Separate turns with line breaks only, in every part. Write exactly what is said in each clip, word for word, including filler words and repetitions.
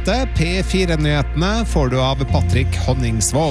dette P fire-nyhetene får du av Patrick Honningsvåg.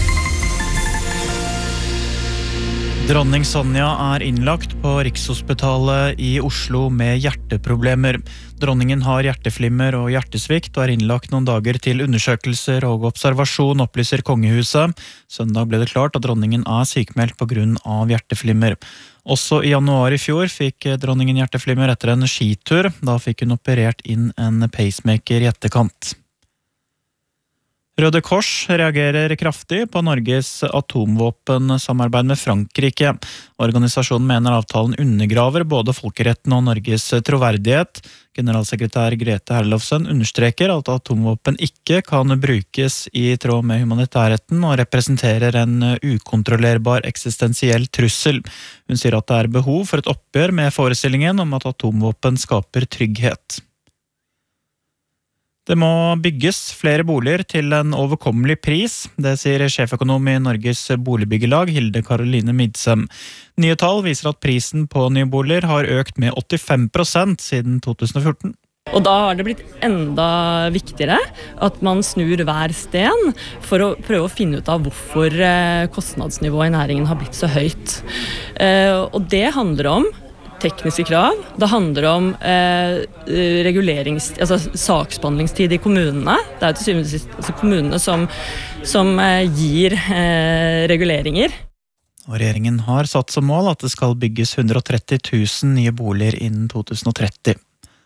Dronning Sonja er innlagt på Rikshospitalet i Oslo med hjerteproblemer. Dronningen har hjerteflimmer og hjertesvikt og er innlagt noen dager til undersøkelser og observasjon, opplyser kongehuset. Søndag ble det klart at dronningen er sykmeldt på grunn av hjerteflimmer. Også i januar i fjor fikk dronningen hjerteflimmer etter en skitur. Da fikk hun operert inn en pacemaker i etterkant. Røde Kors reagerer kraftig på Norges atomvåpensamarbeid med Frankrike. Organisasjonen mener avtalen undergraver både folkeretten og Norges troverdighet. Generalsekretær Grete Herlofsen understreker at atomvåpen ikke kan brukes i tråd med humanitærretten og representerer en ukontrollerbar eksistensiell trussel. Hun sier at det er behov for et oppgjør med forestillingen om at atomvåpen skaper trygghet. Det må bygges flere boliger til en overkommelig pris, det sier sjeføkonom i Norges Boligbyggelag, Hilde Karoline Midsem. Nye tall viser at prisen på nye boliger har økt med åttifem prosent siden to tusen og fjorten.
Og da har det blitt enda viktigere at man snur hver sten for å prøve å finne ut av hvorfor kostnadsnivået i næringen har blitt så høyt. Og det handler om tekniske krav, det handler om eh, regulerings, altså saksbehandlingstid i kommunene. Det er til syvende og sist altså kommunene som, som eh, gir eh, reguleringer.
Og regjeringen har satt som mål at det skal bygges hundre og tretti tusen nye boliger innen to tusen og tretti.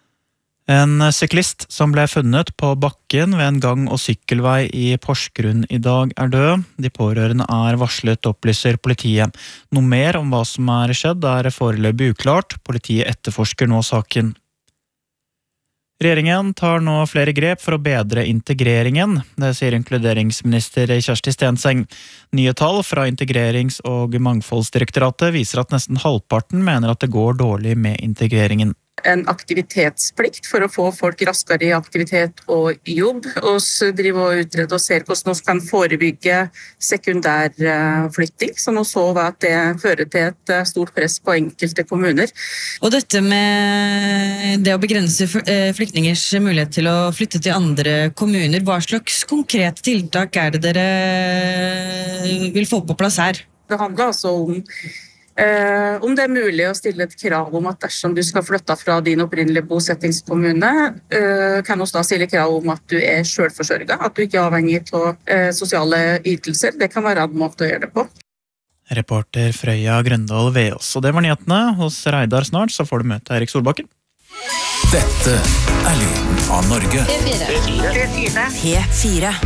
En syklist som ble funnet på bakken ved en gang- og sykkelvei i Porsgrunn i dag er død. De pårørende er varslet, opplyser politiet. Noe mer om hva som er skjedd er foreløpig uklart. Politiet etterforsker nå saken. Regjeringen tar nå flere grep for å bedre integreringen, det sier inkluderingsminister Kjersti Stenseng. Nye tall fra Integrerings- og Mangfoldsdirektoratet viser at nesten halvparten mener at det går dårlig med integreringen.
En aktivitetsplikt for å få folk raskere i aktivitet og jobb. Og så driver og utreder og ser hvordan vi kan forebygge sekundærflytting, som vi så at det fører til et stort press på enkelte kommuner.
Og dette med det å begrense flyktningers mulighet til å flytte til andre kommuner, hva slags konkrete tiltak er det dere vil få på plass her?
Det handler altså om Eh, om det er mulig å stille et krav om at dersom du skal flytte fra din opprinnelige bosettingskommune, eh, kan du da stille krav om at du er selvforsørget, at du ikke er avhengig av eh, sosiale ytelser. Det kan være en måte å gjøre det på.
Reporter Frøya Grøndal Veås. Og det var nyhetene. Hos Reidar snart så får du møte Erik Solbakken.
Dette er lyden av Norge.
P fire. P fire.